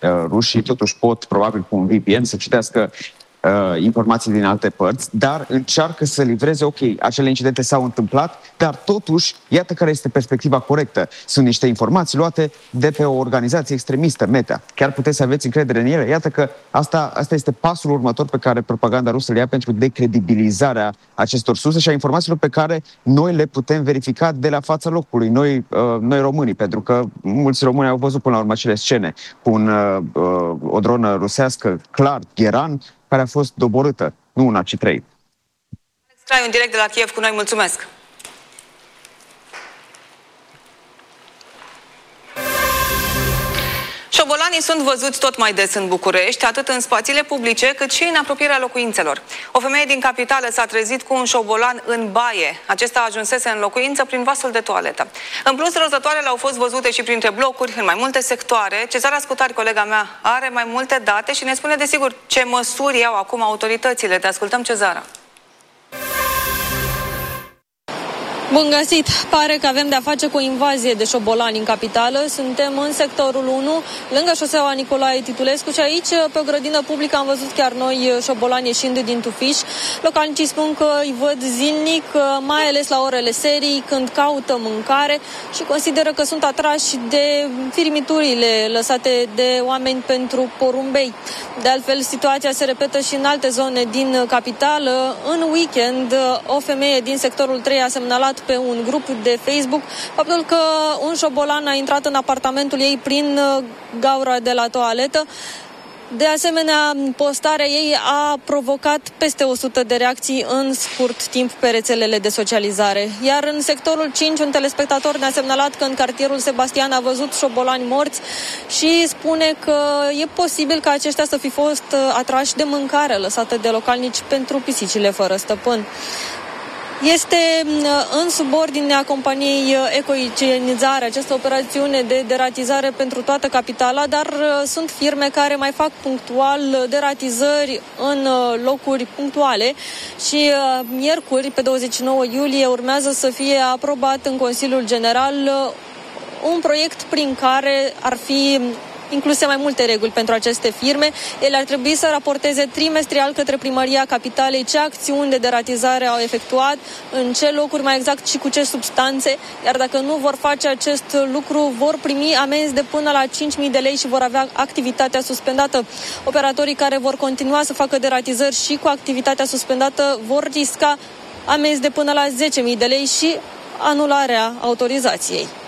rușii totuși pot, probabil cu un VPN, să citească informații din alte părți, dar încearcă să livreze, ok, acele incidente s-au întâmplat, dar totuși, iată care este perspectiva corectă. Sunt niște informații luate de pe o organizație extremistă, Meta. Chiar puteți să aveți încredere în ele? Iată că asta este pasul următor pe care propaganda rusă le ia pentru decredibilizarea acestor surse și a informațiilor pe care noi le putem verifica de la fața locului, noi românii, pentru că mulți români au văzut până la urmă acele scene cu o dronă rusească, clar, Gheran, care a fost doborâtă, nu una, ci 3. Alex Craiu, în direct de la Kiev cu noi, mulțumesc! Șobolanii sunt văzuți tot mai des în București, atât în spațiile publice, cât și în apropierea locuințelor. O femeie din capitală s-a trezit cu un șobolan în baie. Acesta ajunsese în locuință prin vasul de toaletă. În plus, rozătoarele au fost văzute și printre blocuri, în mai multe sectoare. Cezara Scutari, colega mea, are mai multe date și ne spune, desigur, ce măsuri iau acum autoritățile. Te ascultăm, Cezara. Bun găsit! Pare că avem de-a face cu o invazie de șobolani în capitală. Suntem în sectorul 1, lângă șoseaua Nicolae Titulescu și aici, pe o grădină publică, am văzut chiar noi șobolani ieșind din tufiș. Localnicii spun că îi văd zilnic, mai ales la orele serii, când caută mâncare și consideră că sunt atrași de firimiturile lăsate de oameni pentru porumbei. De altfel, situația se repetă și în alte zone din capitală. În weekend, o femeie din sectorul 3 a semnalat pe un grup de Facebook faptul că un șobolan a intrat în apartamentul ei prin gaura de la toaletă. De asemenea, postarea ei a provocat peste 100 de reacții în scurt timp pe rețelele de socializare. Iar în sectorul 5, un telespectator ne-a semnalat că în cartierul Sebastian a văzut șobolani morți și spune că e posibil ca aceștia să fi fost atrași de mâncare lăsată de localnici pentru pisicile fără stăpân. Este în subordinea companiei Ecoigienizare această operațiune de deratizare pentru toată capitala, dar sunt firme care mai fac punctual deratizări în locuri punctuale și miercuri, pe 29 iulie, urmează să fie aprobat în Consiliul General un proiect prin care ar fi incluse mai multe reguli pentru aceste firme. Ele ar trebui să raporteze trimestrial către Primăria Capitalei ce acțiuni de deratizare au efectuat, în ce locuri mai exact și cu ce substanțe, iar dacă nu vor face acest lucru, vor primi amenzi de până la 5.000 de lei și vor avea activitatea suspendată. Operatorii care vor continua să facă deratizări și cu activitatea suspendată vor risca amenzi de până la 10.000 de lei și anularea autorizației.